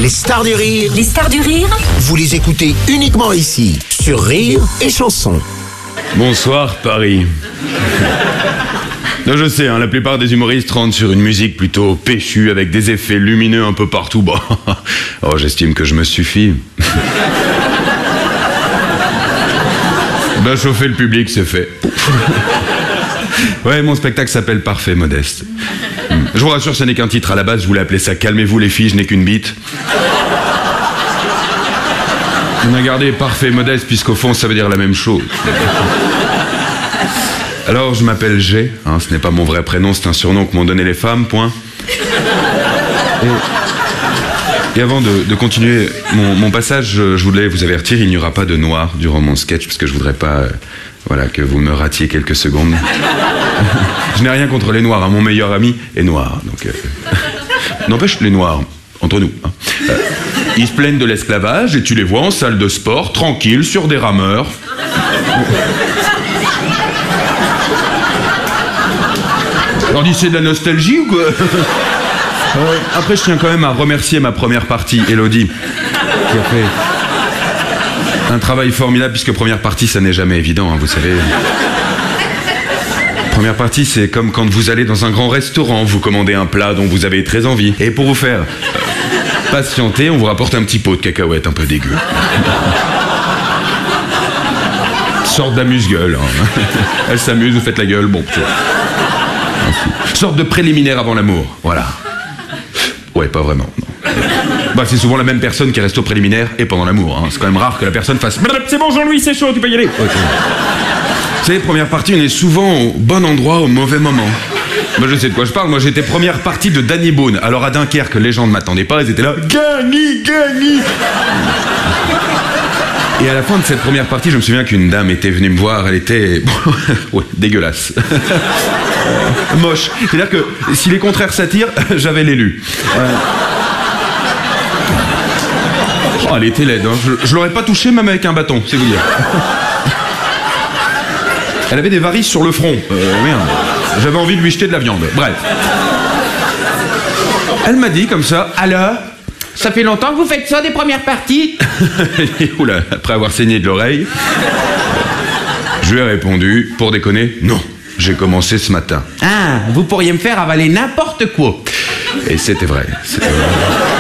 Les stars du rire, Les stars du rire, vous les écoutez uniquement ici, sur Rire et Chanson. Bonsoir Paris. Non, je sais, la plupart des humoristes rentrent sur une musique plutôt péchue avec des effets lumineux un peu partout. Bon, oh, j'estime que je me suffis. Ben, chauffer le public, c'est fait. Ouais, mon spectacle s'appelle Parfait Modeste. Je vous rassure, ce n'est qu'un titre. À la base, je voulais appeler ça Calmez-vous les filles, je n'ai qu'une bite. On a gardé Parfait Modeste puisqu'au fond, ça veut dire la même chose. Alors, je m'appelle G, ce n'est pas mon vrai prénom, c'est un surnom que m'ont donné les femmes, point. Et avant de continuer mon passage, je voulais vous avertir, il n'y aura pas de noir durant mon sketch, parce que je voudrais pas que vous me ratiez quelques secondes. Je n'ai rien contre les noirs, mon meilleur ami est noir, donc... N'empêche, les noirs, entre nous, ils se plaignent de l'esclavage, et tu les vois en salle de sport, tranquilles, sur des rameurs. Alors, dis, c'est de la nostalgie ou quoi? Après, je tiens quand même à remercier ma première partie, Elodie, qui a fait un travail formidable, puisque première partie, ça n'est jamais évident, vous savez. Première partie, c'est comme quand vous allez dans un grand restaurant, vous commandez un plat dont vous avez très envie, et pour vous faire patienter, on vous rapporte un petit pot de cacahuètes un peu dégueu. Sorte d'amuse-gueule. Elle s'amuse, vous faites la gueule, bon, tu vois. Sorte de préliminaire avant l'amour, voilà. Ouais, pas vraiment, non. Bah, c'est souvent la même personne qui reste au préliminaire et pendant l'amour, C'est quand même rare que la personne fasse « C'est bon, Jean-Louis, c'est chaud, tu peux y aller !» Okay. Vous savez, première partie, on est souvent au bon endroit au mauvais moment. Moi, je sais de quoi je parle. Moi, j'étais première partie de Danny Boone. Alors, à Dunkerque, les gens ne m'attendaient pas, ils étaient là « Gagny, Gagny !» Et à la fin de cette première partie, je me souviens qu'une dame était venue me voir, elle était... ouais, dégueulasse. Moche. C'est-à-dire que si les contraires s'attirent, j'avais l'élu. Oh, elle était laide, Je l'aurais pas touchée même avec un bâton, c'est vous dire. Elle avait des varices sur le front. Merde. J'avais envie de lui jeter de la viande. Bref. Elle m'a dit comme ça, alors... Ça fait longtemps que vous faites ça, des premières parties? Oula, après avoir saigné de l'oreille, je lui ai répondu, pour déconner, non, j'ai commencé ce matin. Ah, vous pourriez me faire avaler n'importe quoi. Et c'était vrai, c'était vrai.